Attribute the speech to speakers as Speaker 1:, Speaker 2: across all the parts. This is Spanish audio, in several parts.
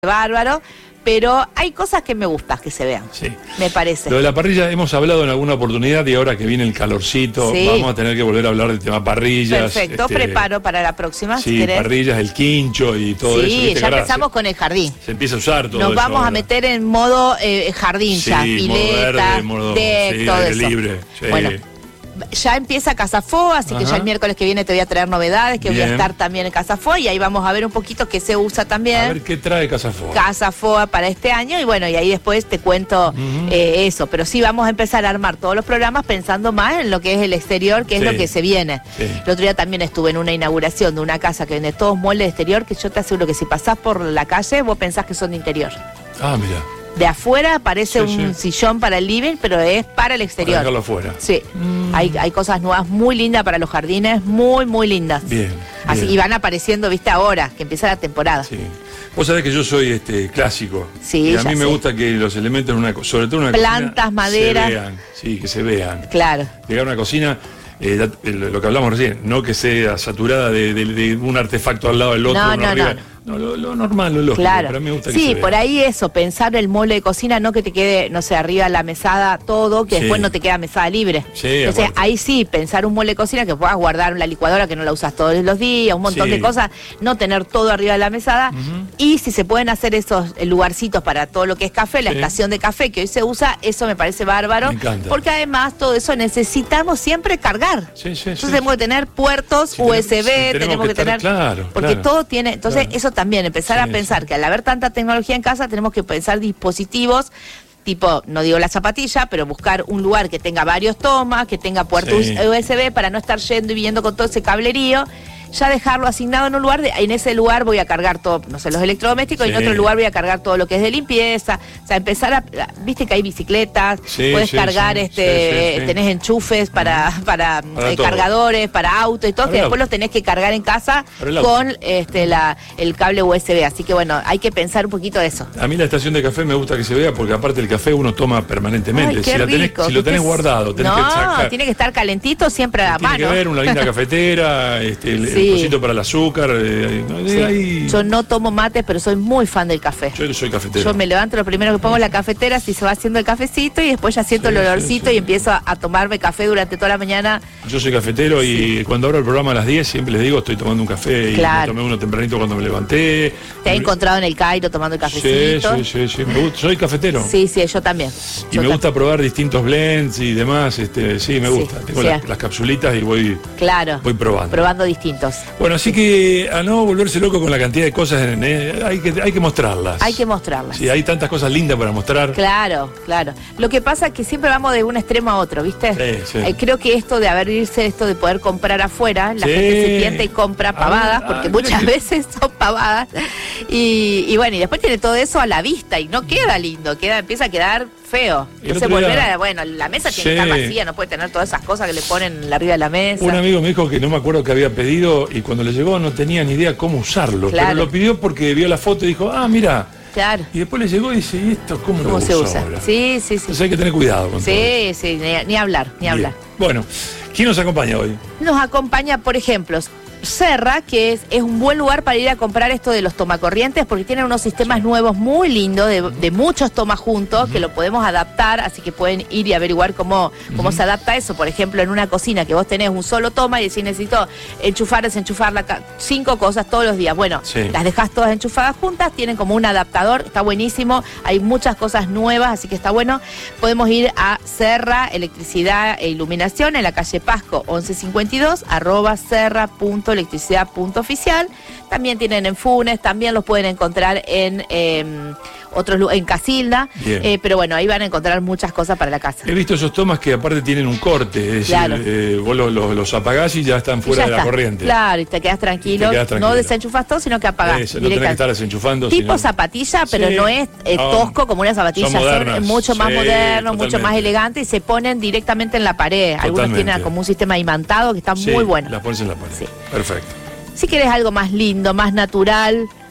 Speaker 1: bárbaro, pero hay cosas que me gustan que se vean,
Speaker 2: sí,
Speaker 1: me parece.
Speaker 2: Lo de la parrilla hemos hablado en alguna oportunidad y ahora que viene el calorcito,
Speaker 1: sí,
Speaker 2: vamos a tener que volver a hablar del tema parrillas.
Speaker 1: Perfecto, preparo para la próxima,
Speaker 2: sí,
Speaker 1: si querés.
Speaker 2: Parrillas, el quincho y todo eso.
Speaker 1: Sí, ya empezamos con el jardín.
Speaker 2: Se empieza a usar todo
Speaker 1: Nos
Speaker 2: eso
Speaker 1: vamos
Speaker 2: ahora
Speaker 1: a meter en modo jardín ya,
Speaker 2: sí,
Speaker 1: pileta,
Speaker 2: modo
Speaker 1: deck,
Speaker 2: sí,
Speaker 1: todo
Speaker 2: aire
Speaker 1: eso.
Speaker 2: libre. Sí.
Speaker 1: Bueno, ya empieza Casafó, así que ya el miércoles que viene te voy a traer novedades, que voy a estar también en Casafó, y ahí vamos a ver un poquito qué se usa también.
Speaker 2: A ver qué trae Casafó.
Speaker 1: Casafó para este año, y bueno, y ahí después te cuento eso, pero sí vamos a empezar a armar todos los programas pensando más en lo que es el exterior, que es lo que se viene. Sí. El otro día también estuve en una inauguración de una casa que vende todos muebles de exterior, que yo te aseguro que si pasás por la calle vos pensás que son de interior.
Speaker 2: Ah, mira.
Speaker 1: De afuera parece un sillón para el living, pero es para el exterior. Para
Speaker 2: dejarlo afuera.
Speaker 1: Sí, hay cosas nuevas muy lindas para los jardines, muy, muy lindas.
Speaker 2: Bien.
Speaker 1: Así, y van apareciendo, viste, ahora, que empieza la temporada.
Speaker 2: Sí. Vos sabés que yo soy clásico.
Speaker 1: Sí,
Speaker 2: y a mí me gusta que los elementos en sobre todo en una
Speaker 1: plantas,
Speaker 2: cocina,
Speaker 1: madera.
Speaker 2: se vean. Sí, que se vean.
Speaker 1: Claro.
Speaker 2: Llegar a una cocina, lo que hablamos recién, no que sea saturada de un artefacto al lado del otro, uno arriba. No, lo normal, lo lógico,
Speaker 1: claro.
Speaker 2: Pero a mí me gusta que
Speaker 1: sí,
Speaker 2: se vea.
Speaker 1: Por ahí eso, pensar el mueble de cocina, no que te quede, no sé, arriba la mesada todo, que después no te queda mesada libre.
Speaker 2: Sí,
Speaker 1: entonces ahí sí, pensar un mueble de cocina que puedas guardar la licuadora que no la usas todos los días, un montón de cosas, no tener todo arriba de la mesada. Y si se pueden hacer esos lugarcitos para todo lo que es café, la estación de café que hoy se usa, eso me parece bárbaro.
Speaker 2: Me encanta.
Speaker 1: Porque además todo eso necesitamos siempre cargar. Entonces tenemos que tener puertos USB, tenemos que tener...
Speaker 2: Claro,
Speaker 1: porque todo tiene... Entonces eso también, empezar a pensar que al haber tanta tecnología en casa tenemos que pensar dispositivos tipo, no digo la zapatilla, pero buscar un lugar que tenga varios tomas, que tenga puertos USB para no estar yendo y viniendo con todo ese cablerío. Ya dejarlo asignado en un lugar, en ese lugar voy a cargar todo, no sé, los electrodomésticos, y en otro lugar voy a cargar todo lo que es de limpieza. O sea, empezar a, viste que hay bicicletas, puedes cargar, tenés enchufes para cargadores, para autos y todo, que después los tenés que cargar en casa con el cable USB. Así que bueno, hay que pensar un poquito de eso.
Speaker 2: A mí la estación de café me gusta que se vea, porque aparte el café uno toma permanentemente.
Speaker 1: Ay,
Speaker 2: si lo tenés guardado, tenés que sacar.
Speaker 1: Tiene que estar calentito siempre a la mano.
Speaker 2: Tiene que ver una linda cafetera, el cosito para el azúcar.
Speaker 1: Yo no tomo mates, pero soy muy fan del café.
Speaker 2: Yo soy cafetero.
Speaker 1: Yo me levanto, lo primero que pongo en la cafetera, si se va haciendo el cafecito, y después ya siento el olorcito y empiezo a tomarme café durante toda la mañana.
Speaker 2: Yo soy cafetero y cuando abro el programa a las 10 siempre les digo estoy tomando un café, y me tomé uno tempranito cuando me levanté.
Speaker 1: Te he encontrado en el Cairo tomando el cafecito.
Speaker 2: Sí. Soy cafetero.
Speaker 1: Sí, yo también.
Speaker 2: Y me gusta probar distintos blends y demás. Sí, me gusta. Tengo las capsulitas y voy probando.
Speaker 1: Probando distintos.
Speaker 2: Bueno, así que a no volverse loco con la cantidad de cosas, hay que mostrarlas.
Speaker 1: Hay que mostrarlas.
Speaker 2: Sí, hay tantas cosas lindas para mostrar.
Speaker 1: Claro. Lo que pasa es que siempre vamos de un extremo a otro, ¿viste?
Speaker 2: Sí.
Speaker 1: Creo que esto de poder comprar afuera, la gente se tienta y compra pavadas, porque muchas veces son pavadas. Y bueno, y después tiene todo eso a la vista y no queda lindo, empieza a quedar feo. Entonces la mesa tiene que estar vacía, no puede tener todas esas cosas que le ponen arriba de la mesa.
Speaker 2: Un amigo me dijo que no me acuerdo qué había pedido, y cuando le llegó no tenía ni idea cómo usarlo. Pero lo pidió porque vio la foto y dijo, mira.
Speaker 1: Claro.
Speaker 2: Y después le llegó y dice, ¿y esto cómo
Speaker 1: se usa?
Speaker 2: Ahora?
Speaker 1: Sí.
Speaker 2: Entonces hay que tener cuidado con todo eso.
Speaker 1: Sí, ni hablar.
Speaker 2: Bueno, ¿quién nos acompaña hoy?
Speaker 1: Nos acompaña, por ejemplo, Serra, que es un buen lugar para ir a comprar esto de los tomacorrientes, porque tienen unos sistemas nuevos muy lindos, de muchos tomas juntos, que lo podemos adaptar, así que pueden ir y averiguar cómo se adapta eso. Por ejemplo, en una cocina que vos tenés un solo toma y decís, necesito enchufar, desenchufar 5 cosas todos los días. Bueno, las dejás todas enchufadas juntas, tienen como un adaptador, está buenísimo, hay muchas cosas nuevas, así que está bueno. Podemos ir a Serra Electricidad e Iluminación, en la calle Pasco 1152, @serra.electricidad.oficial. También tienen en Funes, también los pueden encontrar en en Casilda, pero bueno, ahí van a encontrar muchas cosas para la casa.
Speaker 2: He visto esos tomas que aparte tienen un corte, es decir, vos los apagás y ya están fuera de la corriente.
Speaker 1: Claro, y te quedas tranquilo, no desenchufas todo, sino que apagás.
Speaker 2: No tenés que estar desenchufando.
Speaker 1: Tipo zapatilla, pero no es tosco como una zapatilla, son mucho más modernos, mucho más elegantes, y se ponen directamente en la pared. Algunos tienen como un sistema imantado que está muy bueno.
Speaker 2: Las pones en la pared. Perfecto.
Speaker 1: Si querés algo más lindo, más natural,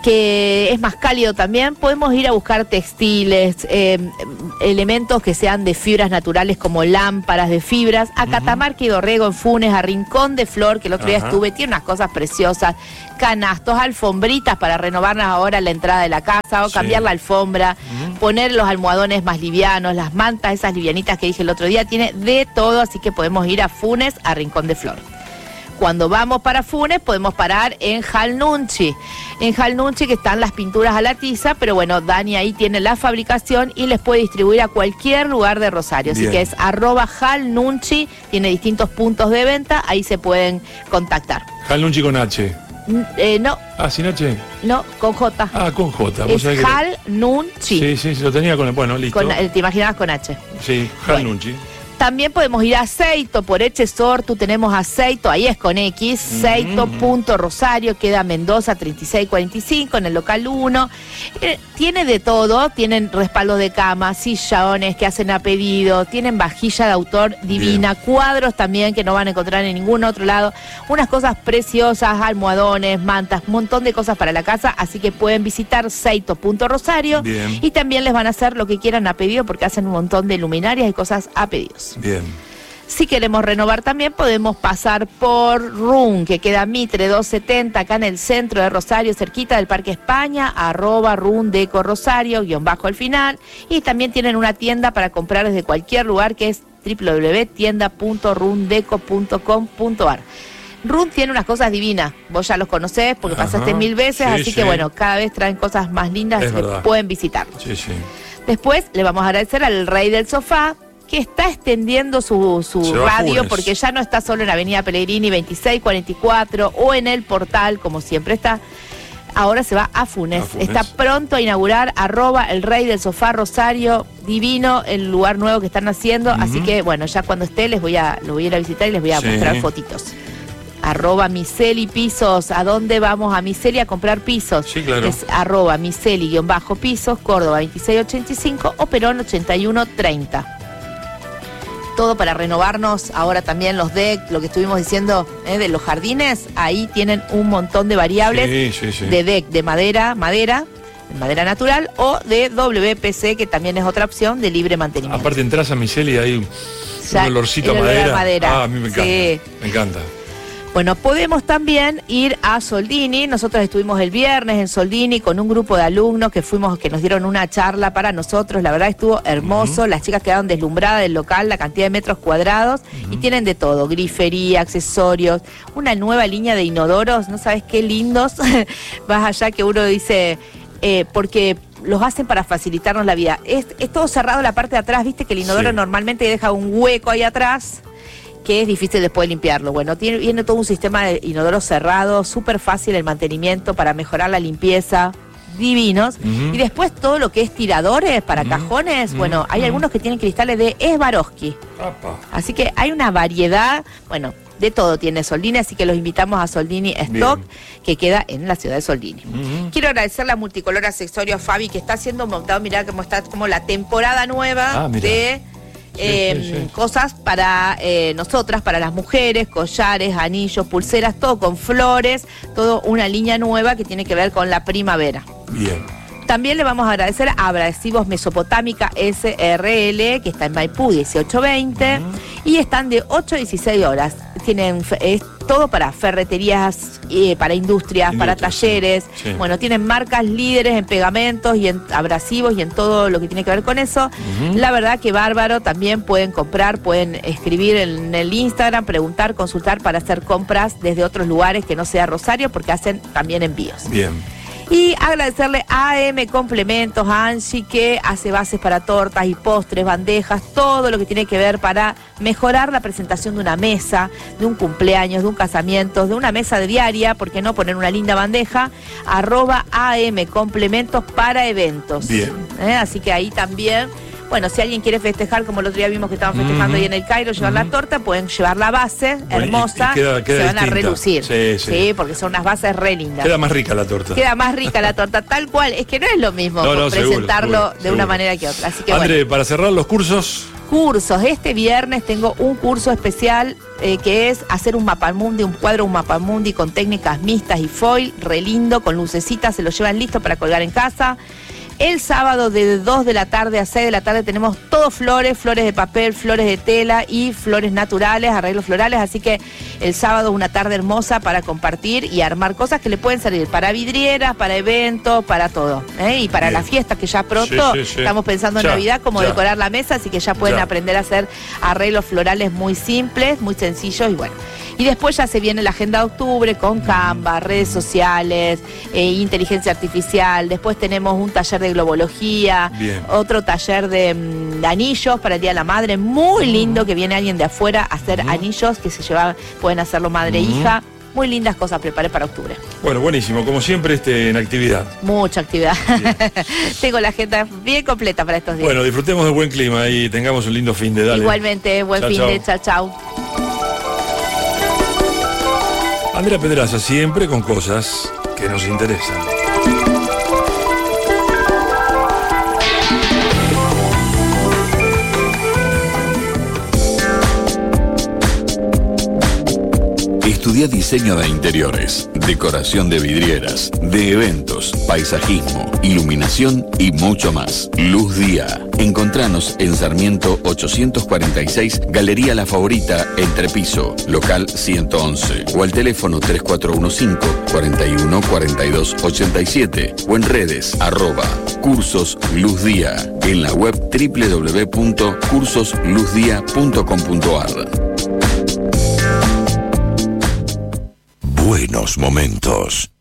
Speaker 1: que es más cálido también, podemos ir a buscar textiles, elementos que sean de fibras naturales como lámparas de fibras, a Catamarca y Dorrego en Funes, a Rincón de Flor, que el otro día estuve, tiene unas cosas preciosas, canastos, alfombritas para renovarnos ahora la entrada de la casa o cambiar la alfombra, poner los almohadones más livianos, las mantas, esas livianitas que dije el otro día, tiene de todo, así que podemos ir a Funes, a Rincón de Flor. Cuando vamos para Funes podemos parar en Jalnunchi. En Jalnunchi que están las pinturas a la tiza, pero bueno, Dani ahí tiene la fabricación y les puede distribuir a cualquier lugar de Rosario. Bien. Así que es @Jalnunchi, tiene distintos puntos de venta, ahí se pueden contactar.
Speaker 2: Jalnunchi con H.
Speaker 1: No.
Speaker 2: Ah, ¿sin H?
Speaker 1: No, con J.
Speaker 2: Ah, con J.
Speaker 1: Es Jalnunchi.
Speaker 2: Sí, lo tenía con el... Bueno, listo.
Speaker 1: Te imaginabas con H.
Speaker 2: Sí, Jalnunchi. Bueno.
Speaker 1: También podemos ir a Aceito, por Echesortu tenemos Aceito, ahí es con X, Aceito.Rosario, queda Mendoza 3645 en el local 1. Tiene de todo, tienen respaldos de cama, sillones que hacen a pedido, tienen vajilla de autor divina, cuadros también que no van a encontrar en ningún otro lado, unas cosas preciosas, almohadones, mantas, un montón de cosas para la casa, así que pueden visitar Aceito.Rosario y también les van a hacer lo que quieran a pedido porque hacen un montón de luminarias y cosas a pedidos.
Speaker 2: Bien.
Speaker 1: Si queremos renovar también podemos pasar por RUN, que queda Mitre 270, acá en el centro de Rosario, cerquita del Parque España, @RunDeco Rosario, _ al final. Y también tienen una tienda para comprar desde cualquier lugar que es www.tienda.rundeco.com.ar. RUN tiene unas cosas divinas, vos ya los conocés porque pasaste 1000 veces, así que bueno, cada vez traen cosas más lindas que pueden visitar.
Speaker 2: Sí.
Speaker 1: Después le vamos a agradecer al Rey del Sofá, que está extendiendo su radio porque ya no está solo en Avenida Pellegrini 2644 o en el portal, como siempre está. Ahora se va a Funes. Está pronto a inaugurar @el Rey del Sofá Rosario, divino el lugar nuevo que están haciendo, así que bueno, ya cuando esté lo voy a ir a visitar y les voy a mostrar fotitos. @Miseli Pisos, ¿a dónde vamos? A Miseli a comprar pisos.
Speaker 2: Sí, claro.
Speaker 1: Es @Miseli_Pisos, Córdoba 2685 o Perón 8130. Todo para renovarnos, ahora también los deck, lo que estuvimos diciendo de los jardines, ahí tienen un montón de variables de deck de madera natural o de WPC, que también es otra opción de libre mantenimiento.
Speaker 2: Aparte entras a Miseli y hay un olorcito a madera. Ah, a mí me encanta, me encanta.
Speaker 1: Bueno, podemos también ir a Soldini. Nosotros estuvimos el viernes en Soldini con un grupo de alumnos que nos dieron una charla para nosotros. La verdad estuvo hermoso. Las chicas quedaron deslumbradas del local, la cantidad de metros cuadrados. Y tienen de todo, grifería, accesorios, una nueva línea de inodoros. No sabes qué lindos. Vas allá que uno dice, porque los hacen para facilitarnos la vida. Es todo cerrado la parte de atrás. Viste que el inodoro normalmente deja un hueco ahí atrás, que es difícil después limpiarlo. Bueno, viene todo un sistema de inodoro cerrado, súper fácil el mantenimiento para mejorar la limpieza, divinos. Y después todo lo que es tiradores para cajones, bueno, hay algunos que tienen cristales de Swarovski. Así que hay una variedad, bueno, de todo tiene Soldini, así que los invitamos a Soldini Stock, que queda en la ciudad de Soldini. Quiero agradecerle a Multicolor Accesorios Fabi, que está haciendo montado, mirá cómo está como la temporada nueva de cosas para nosotras, para las mujeres, collares, anillos, pulseras, todo con flores, todo una línea nueva que tiene que ver con la primavera.
Speaker 2: Bien.
Speaker 1: También le vamos a agradecer a Adhesivos Mesopotámica SRL, que está en Maipú 1820, y están de 8 a 16 horas. Tienen todo para ferreterías, para industrias, para talleres. Bueno, tienen marcas líderes en pegamentos y en abrasivos y en todo lo que tiene que ver con eso. La verdad que bárbaro. También pueden comprar, pueden escribir en el Instagram, preguntar, consultar para hacer compras desde otros lugares que no sea Rosario, porque hacen también envíos.
Speaker 2: Bien.
Speaker 1: Y agradecerle a AM Complementos, a Angie, que hace bases para tortas y postres, bandejas, todo lo que tiene que ver para mejorar la presentación de una mesa, de un cumpleaños, de un casamiento, de una mesa de diaria, ¿por qué no poner una linda bandeja? @AM Complementos para eventos.
Speaker 2: Bien.
Speaker 1: Así que ahí también Bueno, si alguien quiere festejar, como el otro día vimos que estaban festejando ahí en el Cairo, llevar la torta, pueden llevar la base, hermosa,
Speaker 2: y queda
Speaker 1: se van
Speaker 2: distinta.
Speaker 1: a relucir.
Speaker 2: Sí,
Speaker 1: porque son unas bases re lindas.
Speaker 2: Queda más rica la torta.
Speaker 1: Queda más rica la torta, tal cual. Es que no es lo mismo presentarlo de una manera que otra. Así que
Speaker 2: André, para cerrar los cursos.
Speaker 1: Este viernes tengo un curso especial que es hacer un mapamundi, un cuadro, un mapamundi con técnicas mixtas y foil, re lindo, con lucecitas, se lo llevan listo para colgar en casa. El sábado de 2 de la tarde a 6 de la tarde tenemos todo flores de papel, flores de tela y flores naturales, arreglos florales, así que el sábado una tarde hermosa para compartir y armar cosas que le pueden servir para vidrieras, para eventos, para todo, y para la fiesta que ya pronto estamos pensando en Navidad, como decorar la mesa, así que ya pueden aprender a hacer arreglos florales muy simples, muy sencillos y bueno. Y después ya se viene la agenda de octubre con Canva, redes sociales, inteligencia artificial. Después tenemos un taller de globología, otro taller de anillos para el Día de la Madre, muy lindo, que viene alguien de afuera a hacer anillos que pueden hacerlo madre e hija. Muy lindas cosas preparé para octubre.
Speaker 2: Bueno, buenísimo, como siempre en actividad.
Speaker 1: Mucha actividad. Tengo la agenda bien completa para estos días.
Speaker 2: Bueno, disfrutemos del buen clima y tengamos un lindo fin de dale.
Speaker 1: Igualmente, buen fin de chau.
Speaker 2: Andrea Pedraza, siempre con cosas que nos interesan.
Speaker 3: Estudia diseño de interiores, decoración de vidrieras, de eventos, paisajismo, iluminación y mucho más. Luz Día. Encontranos en Sarmiento 846, Galería La Favorita, Entrepiso, local 111, o al teléfono 3415-414287, o en redes, @Cursos Luz Día, en la web www.cursosluzdia.com.ar.
Speaker 4: Buenos momentos.